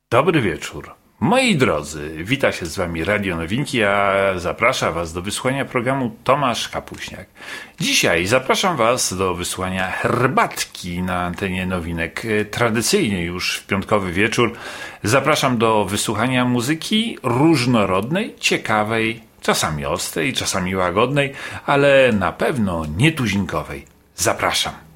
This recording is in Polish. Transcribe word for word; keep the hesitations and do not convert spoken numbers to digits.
Dobry wieczór. Moi drodzy, wita się z wami Radio Nowinki, a zapraszam was do wysłuchania programu Tomasz Kapuśniak. Dzisiaj zapraszam was do wysłuchania herbatki na antenie Nowinek. Tradycyjnie już w piątkowy wieczór zapraszam do wysłuchania muzyki różnorodnej, ciekawej, czasami ostrej, czasami łagodnej, ale na pewno nietuzinkowej. Zapraszam.